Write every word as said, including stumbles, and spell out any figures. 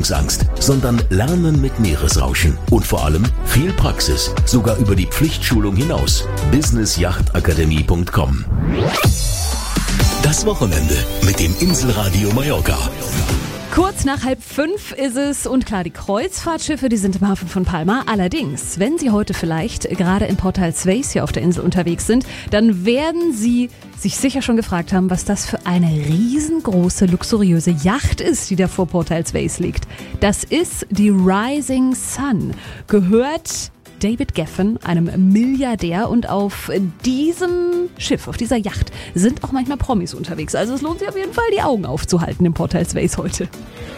Berührungsangst, sondern Lernen mit Meeresrauschen und vor allem viel Praxis, sogar über die Pflichtschulung hinaus. business yacht akademie punkt com. Das Wochenende mit dem Inselradio Mallorca. Kurz nach halb fünf ist es und klar, die Kreuzfahrtschiffe, die sind im Hafen von Palma. Allerdings, wenn Sie heute vielleicht gerade in Port Talsvez hier auf der Insel unterwegs sind, dann werden Sie sich sicher schon gefragt haben, was das für eine riesengroße, luxuriöse Yacht ist, die da vor Port Talsvez liegt. Das ist die Rising Sun, gehört David Geffen, einem Milliardär, und auf diesem Schiff, auf dieser Yacht, sind auch manchmal Promis unterwegs. Also es lohnt sich auf jeden Fall, die Augen aufzuhalten im Port Talsvez heute.